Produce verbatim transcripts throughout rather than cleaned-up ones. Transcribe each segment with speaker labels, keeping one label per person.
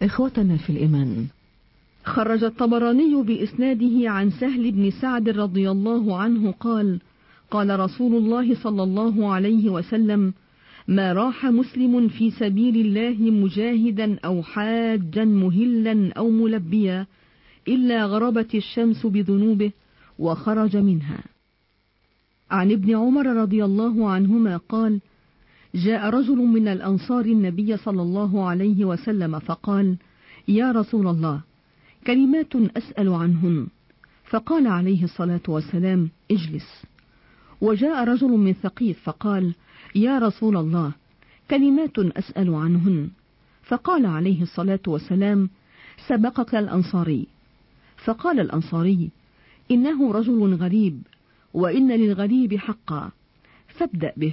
Speaker 1: إخوتنا في الإيمان، خرج الطبراني بإسناده عن سهل بن سعد رضي الله عنه قال: قال رسول الله صلى الله عليه وسلم: ما راح مسلم في سبيل الله مجاهدا أو حاجا مهلا أو ملبيا إلا غربت الشمس بذنوبه وخرج منها. عن ابن عمر رضي الله عنهما قال: جاء رجل من الأنصار النبي صلى الله عليه وسلم فقال: يا رسول الله، كلمات أسأل عنهن. فقال عليه الصلاة والسلام: اجلس. وجاء رجل من ثقيف فقال: يا رسول الله، كلمات أسأل عنهن. فقال عليه الصلاة والسلام: سبقك الأنصاري. فقال الأنصاري: إنه رجل غريب، وإن للغريب حقا، فابدأ به.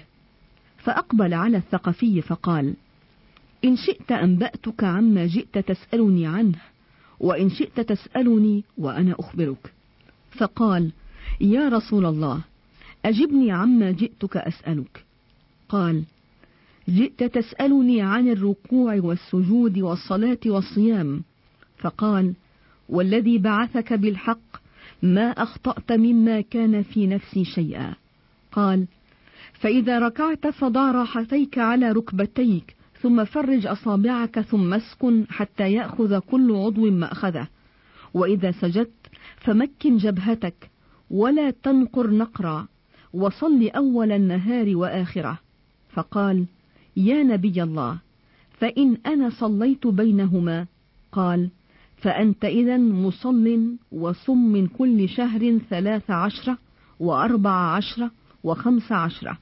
Speaker 1: فأقبل على الثقفي فقال: إن شئت أنبأتك عما جئت تسألني عنه، وإن شئت تسألني وأنا أخبرك. فقال: يا رسول الله، أجبني عما جئتك أسألك. قال: جئت تسألني عن الركوع والسجود والصلاة والصيام. فقال: والذي بعثك بالحق ما أخطأت مما كان في نفسي شيئا. قال: فإذا ركعت فضع راحتيك على ركبتيك، ثم فرج أصابعك، ثم اسكن حتى يأخذ كل عضو مأخذه. وإذا سجدت فمكن جبهتك ولا تنقر نقرا، وصل أول النهار وآخره. فقال: يا نبي الله، فإن أنا صليت بينهما؟ قال: فأنت إذا مصل، وصم من كل شهر ثلاث عشرة وأربع عشرة وخمس عشرة.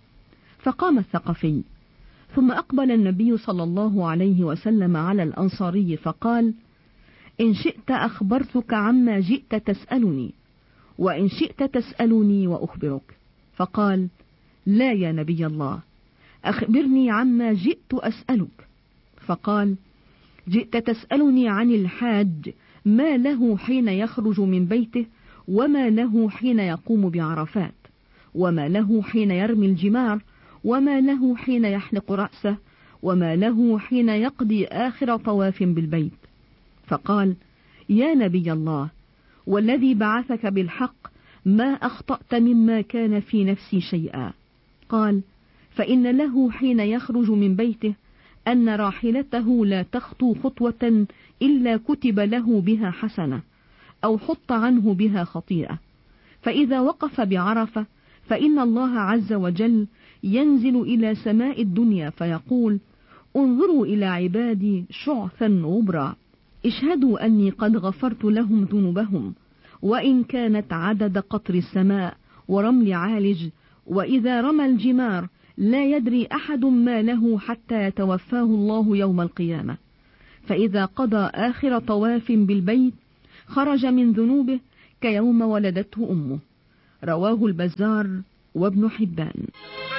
Speaker 1: فقام الثقفي، ثم أقبل النبي صلى الله عليه وسلم على الأنصاري فقال: إن شئت أخبرتك عما جئت تسألني، وإن شئت تسألني وأخبرك. فقال: لا يا نبي الله، أخبرني عما جئت أسألك. فقال: جئت تسألني عن الحاج ما له حين يخرج من بيته، وما له حين يقوم بعرفات، وما له حين يرمي الجمار، وما له حين يحلق رأسه، وما له حين يقضي آخر طواف بالبيت. فقال: يا نبي الله، والذي بعثك بالحق ما أخطأت مما كان في نفسي شيئا. قال: فإن له حين يخرج من بيته أن راحلته لا تخطو خطوة إلا كتب له بها حسنة، أو حط عنه بها خطيئة. فإذا وقف بعرفة فإن الله عز وجل ينزل إلى سماء الدنيا فيقول: انظروا إلى عبادي شعثا غبرا، اشهدوا أني قد غفرت لهم ذنوبهم، وإن كانت عدد قطر السماء ورمل عالج. وإذا رمى الجمار لا يدري أحد ما له حتى يتوفاه الله يوم القيامة. فإذا قضى آخر طواف بالبيت خرج من ذنوبه كيوم ولدته أمه. رواه البزار وابن حبان.